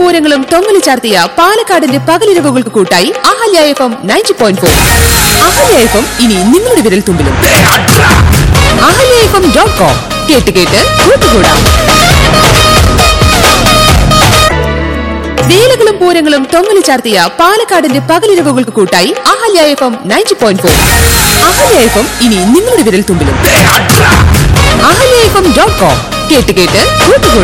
പൂരങ്ങളും തൊങ്ങലി ചാർത്തിയ പാലക്കാടിന്റെ പകലിരവുകൾക്ക് കൂട്ടായി അഹല്യ FM 90.4. അഹല്യ FM ഇനി നിങ്ങളുടെ വിരൽ തുമ്പിലും. ahalyafm.com കേട്ട് കൂട്ടുകൂടാം. വേലകളും പൂരങ്ങളും തൊങ്ങലി ചാർത്തിയ പാലക്കാടിന്റെ പകലിരവുകൾക്ക് കൂട്ടായി അഹല്യ FM 90.4. അഹല്യ FM ഇനി നിങ്ങളുടെ വിരൽ തുമ്പിലും. ahalyafm.com കേട്ട് കൂട്ടുകൂടാം.